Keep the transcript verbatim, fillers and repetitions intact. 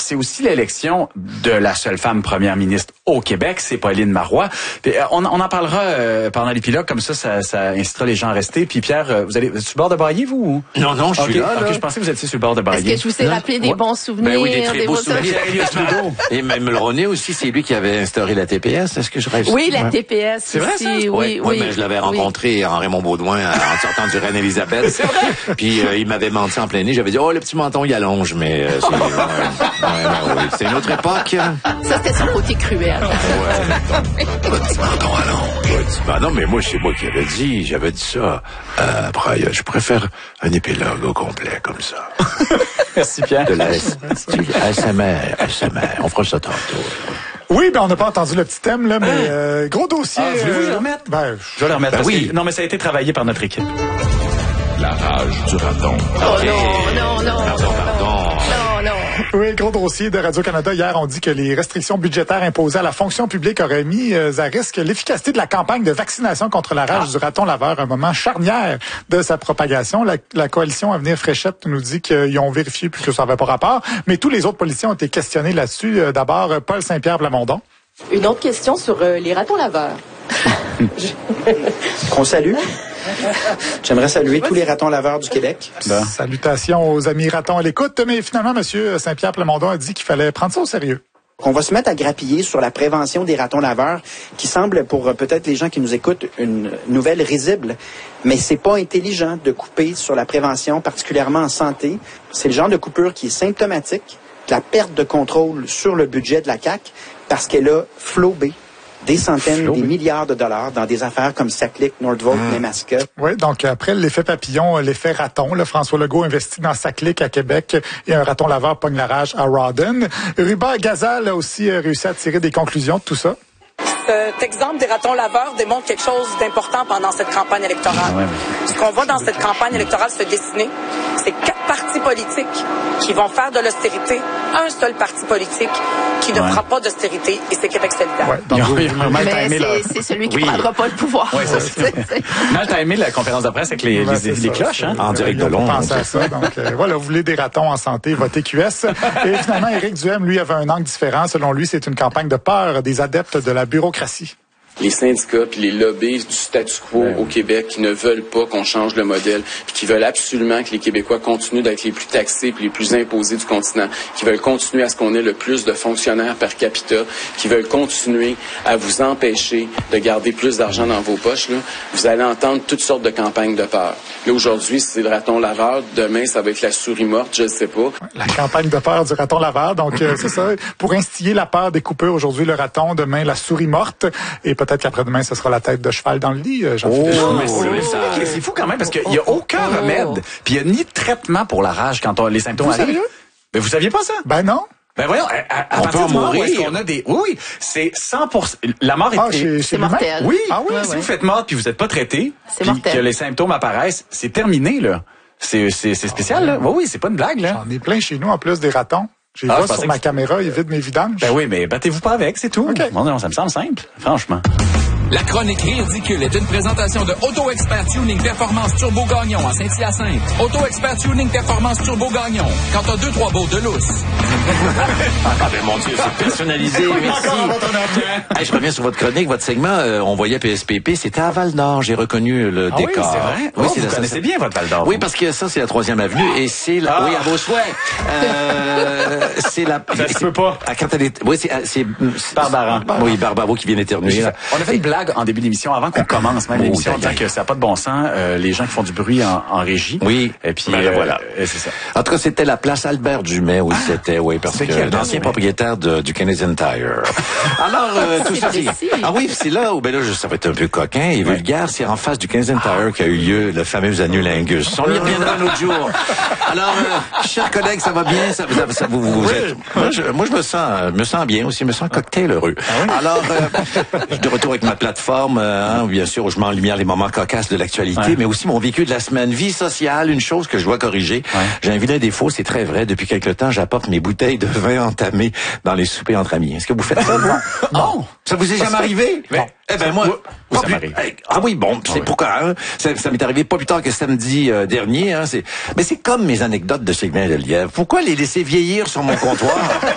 c'est aussi l'élection de la seule femme première ministre au Québec, c'est Pauline Marois. Puis, euh, on, on en parlera euh, pendant l'épilogue, comme ça, ça, ça incitera les gens à rester. Puis Pierre, euh, vous allez, vous êtes sur le bord de brailler, vous? Ou? Non, non, je okay, suis là, là. OK, je pensais que vous étiez sur le bord de brailler. Est-ce que je vous ai rappelé des ouais. bons souvenirs? Ben oui, des très des beaux beaux souvenirs. Et même Mulroney aussi, c'est lui qui avait instauré la T P S. Est-ce que je rêve? Oui, la ouais. T P S c'est vrai, aussi. ça? Oui, oui, oui, oui, mais je l'avais rencontré en Raymond Baudouin en sortant du Reine-Élisabeth. Puis euh, il m'avait menti en plein nez. J'avais dit, oh, le petit menton, il allonge, mais euh, c'est, ouais, ouais, ouais, ouais. C'est une autre époque. Ça, c'était son côté cruel. Ouais. Petit menton allonge. Ben non, mais moi, c'est moi qui avais dit. J'avais dit ça. Euh, après, je préfère un épilogue au complet, comme ça. Merci, Pierre. De la S M R, S M R. On fera ça tantôt. Oui, ben on n'a pas entendu le petit thème, là, mais euh, gros dossier. Ah, voulez-vous que je le euh, remette? Ben, Je vais le remettre. Ben parce oui. que- non, mais ça a été travaillé par notre équipe. La rage du raton. Oh non, non, non, Pardon, pardon. non, non. oui, gros dossier de Radio-Canada. Hier, on dit que les restrictions budgétaires imposées à la fonction publique auraient mis euh, à risque l'efficacité de la campagne de vaccination contre la rage Ah. du raton laveur, un moment charnière de sa propagation. La, la coalition Avenir Fréchette nous dit qu'ils ont vérifié puis que ça n'avait pas rapport, mais tous les autres politiciens ont été questionnés là-dessus. Euh, D'abord, euh, Paul Saint-Pierre Plamondon. Une autre question sur euh, les ratons laveurs. Qu'on salue. J'aimerais saluer tous les ratons laveurs du Québec. Ben. Salutations aux amis ratons à l'écoute, mais finalement, M. Saint-Pierre Plamondon a dit qu'il fallait prendre ça au sérieux. On va se mettre à grappiller sur la prévention des ratons laveurs, qui semble, pour euh, peut-être les gens qui nous écoutent, une nouvelle risible. Mais c'est pas intelligent de couper sur la prévention, particulièrement en santé. C'est le genre de coupure qui est symptomatique de la perte de contrôle sur le budget de la C A Q, parce qu'elle a flobé des centaines, Flobé. des milliards de dollars dans des affaires comme Saclic, Nordvolt, Mmh. Nemaska. Oui, donc après l'effet papillon, l'effet raton, là, François Legault investit dans Saclic à Québec et un raton laveur pogne la rage à Rawdon. Ruba Gazal a aussi euh, réussi à tirer des conclusions de tout ça. Cet exemple des ratons laveurs démontre quelque chose d'important pendant cette campagne électorale. Ouais, mais- Ce qu'on voit dans cette campagne électorale se dessiner, c'est quatre partis politiques qui vont faire de l'austérité, un seul parti politique qui ne Ouais. fera pas d'austérité, et c'est Québec solidaire. Ouais, donc, Ils ont- vous- ils ont mal Mais timé leur- c'est, c'est celui qui Oui. prendra pas le pouvoir. Ouais, ça, c'est- C'est- c'est- Mal timé la conférence de presse avec les, Ouais, les, c'est les ça, cloches, c'est- hein? En direct Ils ont de pas Londres. pensé à ça. Donc, euh, voilà, vous voulez des ratons en santé, votez Q S. Et finalement, Éric Duhem, lui, avait un angle différent. Selon lui, c'est une campagne de peur des adeptes de la bureaucratie. Les syndicats puis les lobbies du statu quo au Québec qui ne veulent pas qu'on change le modèle, puis qui veulent absolument que les Québécois continuent d'être les plus taxés puis les plus imposés du continent, qui veulent continuer à ce qu'on ait le plus de fonctionnaires par capita, qui veulent continuer à vous empêcher de garder plus d'argent dans vos poches, là, vous allez entendre toutes sortes de campagnes de peur. Là, aujourd'hui, c'est le raton laveur. Demain, ça va être la souris morte, je ne sais pas. La campagne de peur du raton laveur. Donc, euh, c'est ça. Pour instiller la peur des coupures, aujourd'hui, le raton, demain, la souris morte. Et peut-être qu'après-demain, ce sera la tête de cheval dans le lit, euh, Jean-Philippe. Mais c'est, c'est- c'est fou quand même parce qu'il n'y a aucun remède, puis il n'y a ni de traitement pour la rage quand on, les symptômes Vous arrivent. sérieux? Mais vous saviez pas ça? Ben non. Ben voyons, à, à, à On partir peut du moment où mourir. est-ce qu'on a des... Oui, oui, c'est cent pour cent. La mort est... Ah, est- chez, chez C'est lui-même? mortel. Oui, Ah oui, Ouais, si ouais. vous faites mort puis vous n'êtes pas traité, C'est puis mortel. que les symptômes apparaissent, c'est terminé, là. C'est, c'est, c'est spécial, là. Oui, oui, c'est pas une blague, là. J'en ai plein chez nous, en plus des ratons. J'ai Ah, vois je pensais sur ma que- caméra, ils vident mes vidanges. Ben oui, mais battez-vous pas avec, c'est tout. OK. Bon, non, ça me semble simple, franchement. La chronique Ridicule est une présentation de Auto Expert Tuning Performance Turbo Gagnon à Saint-Hyacinthe. Auto Expert Tuning Performance Turbo Gagnon. Quand t'as deux, trois beaux de lousse. Ah ben mon Dieu, c'est personnalisé, merci. Hey, je reviens sur votre chronique, votre segment. Euh, on voyait P S P P, c'était à Val-d'Or. J'ai reconnu le Ah oui, décor. c'est vrai? Oui, Oh, c'est vous la- connaissez bien votre Val-d'Or. Oui, vous. parce que ça, c'est la troisième avenue et c'est la... Ah. Oui, à vos souhaits. Euh, c'est la... Ça se peut pas. Ah, quand elle est... Oui, c'est... c'est... c'est- Barbara. Oui, Barbara qui vient d'éternuer. là. On a fait une blague en début d'émission avant qu'on commence même Oh, l'émission en aïe, disant aïe. que ça n'a pas de bon sens, euh, les gens qui font du bruit en, en régie. Oui. Et puis, Ben, euh, voilà. euh, c'est ça. En tout cas, c'était la place Albert Dumais où c'était, oui, parce c'est que qui, Albert l'ancien Dumais? propriétaire de, du Canadian Tire. Alors, euh, tout C'est ça, c'est... précis. Ah oui, c'est là où, ben là, je- ça va être un peu coquin et vulgaire, c'est en face du Canadian Tire qu'a eu lieu le fameux annulingus. On y reviendra un autre jour. Alors, euh, chers collègues, ça va bien? Ça, ça, ça- vous, vous êtes... Moi, je, moi, je me sens, euh, me sens bien aussi, je me sens cocktail heureux. Alors, euh, je suis de retour avec ma plateforme, euh, hein, bien sûr, où je mets en lumière les moments cocasses de l'actualité, Ouais. mais aussi mon vécu de la semaine. Vie sociale, une chose que je dois corriger. Ouais. J'ai un vilain défaut, c'est très vrai. Depuis quelque temps, j'apporte mes bouteilles de vin entamées dans les soupers entre amis. Est-ce que vous faites ça, vous? Non. Ça vous est jamais arrivé? Non. Eh ben moi, Oui, pas ça plus- m'arrive. eh, Ah oui, bon, c'est oui. pourquoi. Hein? Ça, ça m'est arrivé pas plus tard que samedi euh, dernier. Hein, c'est... Mais c'est comme mes anecdotes de Séguin de Lièvre. Pourquoi les laisser vieillir sur mon comptoir?